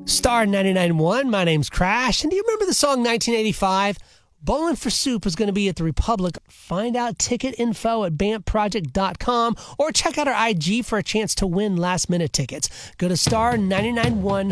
Star 99.1, my name's Crash. And do you remember the song 1985? Bowling for Soup is going to be at the Republic. Find out ticket info at BAMProject.com or check out our IG for a chance to win last-minute tickets. Go to star991